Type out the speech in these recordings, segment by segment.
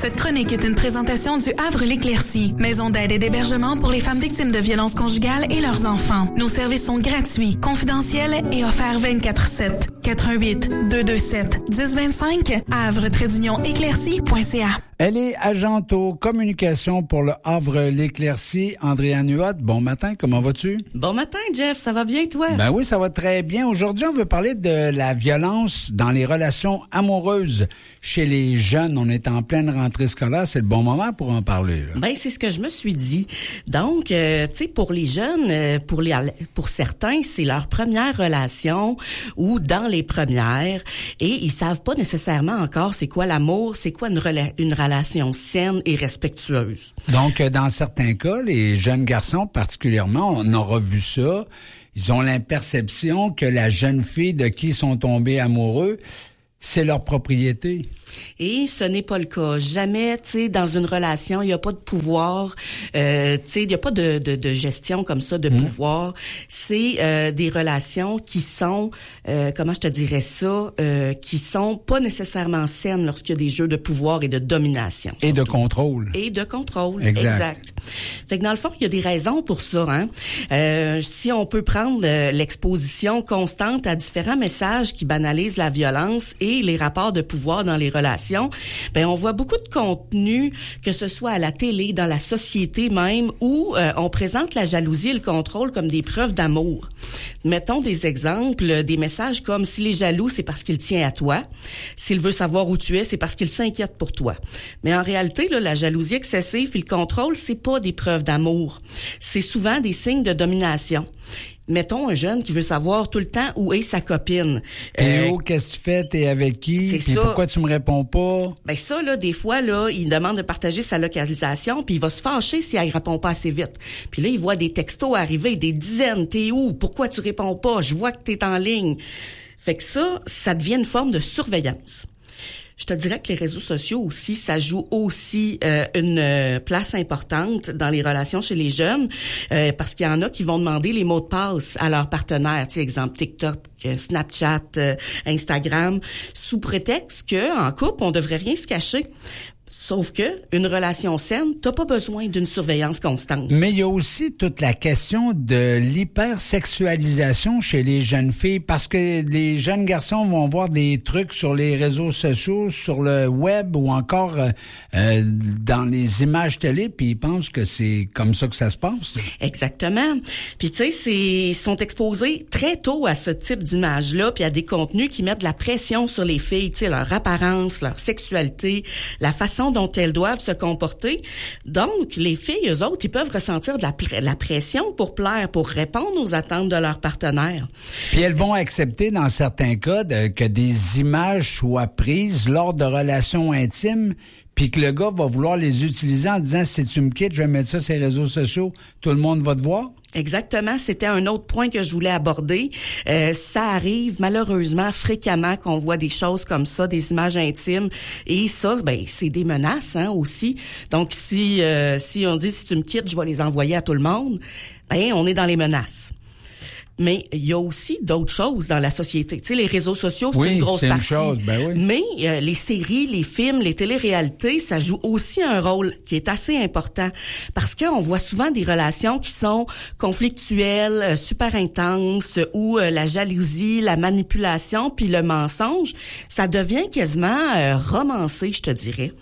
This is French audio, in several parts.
Cette chronique est une présentation du Havre l'Éclaircie, maison d'aide et d'hébergement pour les femmes victimes de violences conjugales et leurs enfants. Nos services sont gratuits, confidentiels et offerts 24/7. 418-227-1025, havre-éclaircie.ca. Elle est agente aux communications pour le Havre l'Éclaircie. Andréane Huot, bon matin, comment vas-tu? Bon matin, Jeff, ça va bien, toi? Ben oui, ça va très bien. Aujourd'hui, on veut parler de la violence dans les relations amoureuses chez les jeunes. On est en pleine rentrée scolaire, c'est le bon moment pour en parler, là. Ben, c'est ce que je me suis dit. Donc, tu sais, pour les jeunes, pour certains, c'est leur première relation ou dans les premières, et ils savent pas nécessairement encore c'est quoi l'amour, c'est quoi une relation saine et respectueuse. Donc, dans certains cas, les jeunes garçons particulièrement, on aura vu ça, ils ont l'imperception que la jeune fille de qui ils sont tombés amoureux, c'est leur propriété. Et ce n'est pas le cas. Jamais, tu sais, dans une relation, il n'y a pas de pouvoir, tu sais, il n'y a pas de gestion comme ça, de pouvoir. C'est des relations qui sont, comment je te dirais ça, qui sont pas nécessairement saines lorsqu'il y a des jeux de pouvoir et de domination. Et de contrôle. Et de contrôle, exact. Fait que dans le fond, il y a des raisons pour ça, hein. Si on peut prendre l'exposition constante à différents messages qui banalisent la violence et les rapports de pouvoir dans les relations, ben on voit beaucoup de contenu, que ce soit à la télé, dans la société même, où on présente la jalousie et le contrôle comme des preuves d'amour. Mettons des exemples, des messages comme « S'il est jaloux, c'est parce qu'il tient à toi. S'il veut savoir où tu es, c'est parce qu'il s'inquiète pour toi. » Mais en réalité, là, la jalousie excessive et le contrôle, c'est pas des preuves d'amour. C'est souvent des signes de domination. Mettons un jeune qui veut savoir tout le temps où est sa copine. T'es où, qu'est-ce que tu fais, t'es avec qui, puis pourquoi tu me réponds pas? Ben ça, là, des fois, là, il demande de partager sa localisation, puis il va se fâcher si elle répond pas assez vite. Puis là, il voit des textos arriver, des dizaines. T'es où? Pourquoi tu réponds pas? Je vois que t'es en ligne. Fait que ça devient une forme de surveillance. Je te dirais que les réseaux sociaux aussi, ça joue aussi une place importante dans les relations chez les jeunes, parce qu'il y en a qui vont demander les mots de passe à leurs partenaires, tu sais, exemple TikTok, Snapchat, Instagram, sous prétexte que en couple, on devrait rien se cacher. Sauf que une relation saine, t'as pas besoin d'une surveillance constante. Mais il y a aussi toute la question de l'hypersexualisation chez les jeunes filles, parce que les jeunes garçons vont voir des trucs sur les réseaux sociaux, sur le web ou encore dans les images télé, puis ils pensent que c'est comme ça que ça se passe. Exactement. Puis tu sais, ils sont exposés très tôt à ce type d'images-là, puis à des contenus qui mettent de la pression sur les filles, tu sais, leur apparence, leur sexualité, la façon dont elles doivent se comporter. Donc, les filles, eux autres, ils peuvent ressentir de la pression pour plaire, pour répondre aux attentes de leurs partenaires. Puis elles vont accepter, dans certains cas, que des images soient prises lors de relations intimes, puis que le gars va vouloir les utiliser en disant « Si tu me quittes, je vais mettre ça sur les réseaux sociaux, tout le monde va te voir ». Exactement, c'était un autre point que je voulais aborder. Ça arrive malheureusement fréquemment qu'on voit des choses comme ça, des images intimes, et ça, ben c'est des menaces, hein, aussi. Donc si on dit si tu me quittes, je vais les envoyer à tout le monde, ben on est dans les menaces. Mais il y a aussi d'autres choses dans la société. Tu sais, les réseaux sociaux, c'est une grosse partie. Chose, ben oui. Mais les séries, les films, les téléréalités, ça joue aussi un rôle qui est assez important, parce qu'on voit souvent des relations qui sont conflictuelles, super intenses, où la jalousie, la manipulation, puis le mensonge, ça devient quasiment romancé, je te dirais.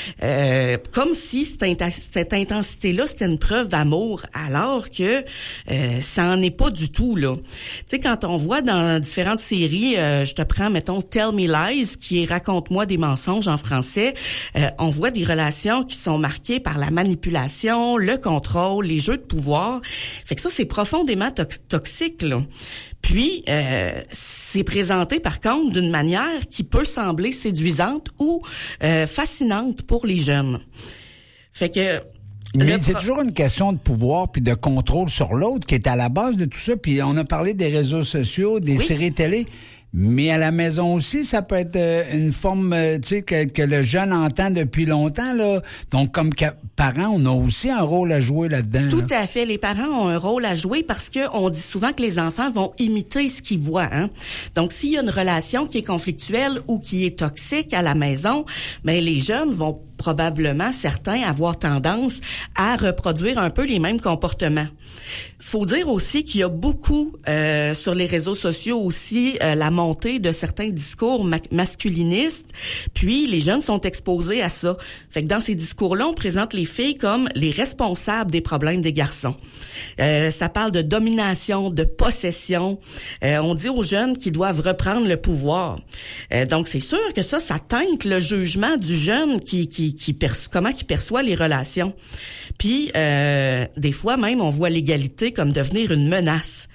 Comme si cette intensité-là, c'était une preuve d'amour, alors que ça en est pas du tout, là. Tu sais, quand on voit dans différentes séries, je te prends, mettons, Tell Me Lies, qui est Raconte-moi des mensonges en français, on voit des relations qui sont marquées par la manipulation, le contrôle, les jeux de pouvoir. Fait que ça, c'est profondément toxique, là. Puis, c'est présenté, par contre, d'une manière qui peut sembler séduisante ou fascinante pour les jeunes. Fait que... Mais c'est toujours une question de pouvoir puis de contrôle sur l'autre qui est à la base de tout ça. Puis on a parlé des réseaux sociaux, des séries télé. Mais à la maison aussi, ça peut être une forme, tu sais, que le jeune entend depuis longtemps, là. Donc, comme parents, on a aussi un rôle à jouer là-dedans. Tout à fait. Les parents ont un rôle à jouer parce que on dit souvent que les enfants vont imiter ce qu'ils voient, hein. Donc, s'il y a une relation qui est conflictuelle ou qui est toxique à la maison, ben les jeunes vont probablement certains avoir tendance à reproduire un peu les mêmes comportements. Faut dire aussi qu'il y a beaucoup sur les réseaux sociaux aussi la montée de certains discours masculinistes, puis les jeunes sont exposés à ça. Fait que dans ces discours-là, on présente les filles comme les responsables des problèmes des garçons. Ça parle de domination, de possession. On dit aux jeunes qu'ils doivent reprendre le pouvoir. Donc c'est sûr que ça teinte le jugement du jeune comment il perçoit les relations. Puis des fois même on voit l'égalité comme devenir une menace.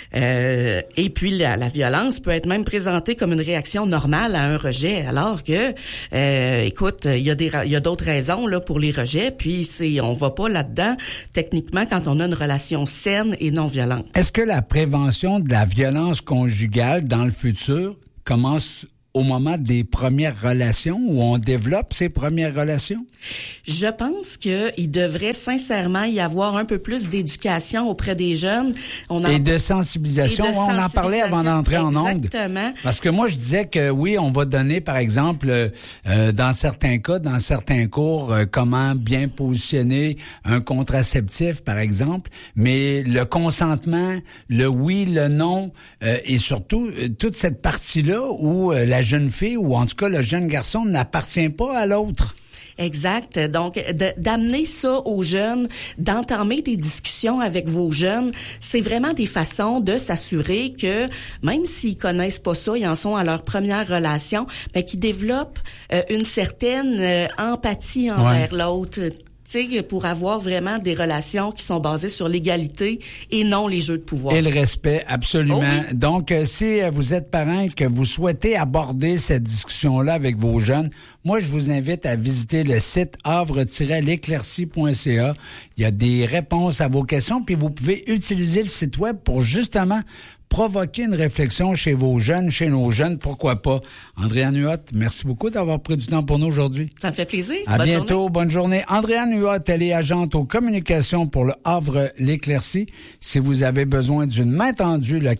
Et puis la violence peut être même présentée comme une réaction normale à un rejet, alors que écoute, il y a d'autres raisons là pour les rejets, puis on va pas là-dedans techniquement quand on a une relation saine et non violente. Est-ce que la prévention de la violence conjugale dans le futur commence au moment des premières relations où on développe ces premières relations? Je pense qu'il devrait sincèrement y avoir un peu plus d'éducation auprès des jeunes. Et de sensibilisation. On en parlait avant d'entrer en ondes. Exactement. Parce que moi, je disais que oui, on va donner, par exemple, dans certains cas, dans certains cours, comment bien positionner un contraceptif, par exemple. Mais le consentement, le oui, le non, et surtout, toute cette partie-là où la jeune fille, ou en tout cas le jeune garçon, n'appartient pas à l'autre. Exact. Donc, d'amener ça aux jeunes, d'entamer des discussions avec vos jeunes, c'est vraiment des façons de s'assurer que, même s'ils connaissent pas ça, ils en sont à leur première relation, mais qu'ils développent une certaine empathie envers l'autre. Pour avoir vraiment des relations qui sont basées sur l'égalité et non les jeux de pouvoir. Et le respect, absolument. Oh oui. Donc, si vous êtes parent et que vous souhaitez aborder cette discussion-là avec vos jeunes, moi, je vous invite à visiter le site havre-l'éclaircie.ca. Il y a des réponses à vos questions, puis vous pouvez utiliser le site web pour justement provoquer une réflexion chez vos jeunes, chez nos jeunes, pourquoi pas. Andréane Huot, merci beaucoup d'avoir pris du temps pour nous aujourd'hui. Ça me fait plaisir. À bientôt, bonne journée. Andréane Huot, elle est agente aux communications pour le Havre-l'Éclaircie. Si vous avez besoin d'une main tendue, le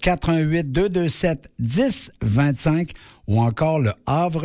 418-227-1025 ou encore le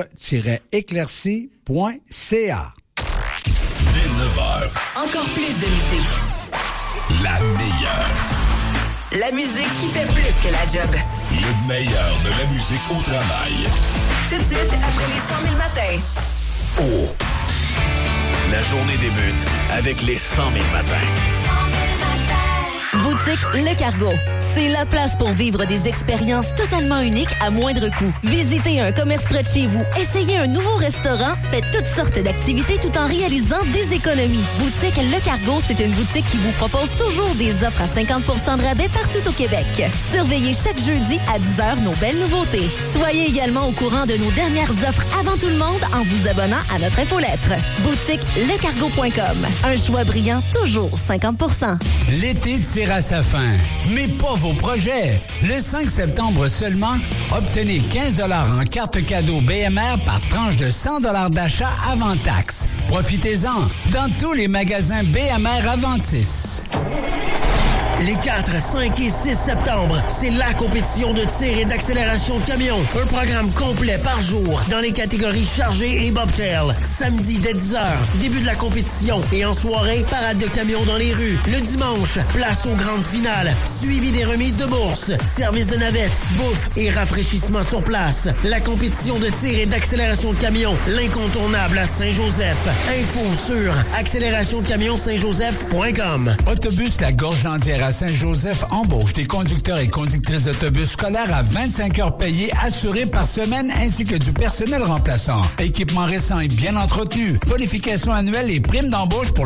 havre-éclaircie.ca. Dès 9h. Encore plus de musique. La meilleure. La musique qui fait plus que la job. Le meilleur de la musique au travail. Tout de suite, après les 100 000 matins. Oh! La journée débute avec les 100 000 matins. Boutique Le Cargo. C'est la place pour vivre des expériences totalement uniques à moindre coût. Visitez un commerce près de chez vous, essayez un nouveau restaurant, faites toutes sortes d'activités tout en réalisant des économies. Boutique Le Cargo, c'est une boutique qui vous propose toujours des offres à 50% de rabais partout au Québec. Surveillez chaque jeudi à 10h nos belles nouveautés. Soyez également au courant de nos dernières offres avant tout le monde en vous abonnant à notre infolettre. Boutique lecargo.com. Un choix brillant, toujours 50%. L'été tire à sa fin, mais pas vos projets. Le 5 septembre seulement, obtenez 15 $ en carte cadeau BMR par tranche de 100 $ d'achat avant taxe. Profitez-en dans tous les magasins BMR Aventis. Les 4, 5 et 6 septembre, c'est la compétition de tir et d'accélération de camions. Un programme complet par jour dans les catégories chargées et bobtail. Samedi dès 10h, début de la compétition. Et en soirée, parade de camions dans les rues. Le dimanche, place aux grandes finales. Suivi des remises de bourse, service de navette, bouffe et rafraîchissement sur place. La compétition de tir et d'accélération de camions. L'incontournable à Saint-Joseph. Info sur accélérationdecamions-saint-joseph.com. Autobus La Gorge Entière à Saint-Joseph embauche des conducteurs et conductrices d'autobus scolaires à 25 heures payées assurées par semaine ainsi que du personnel remplaçant. Équipement récent et bien entretenu. Bonification annuelle et primes d'embauche pour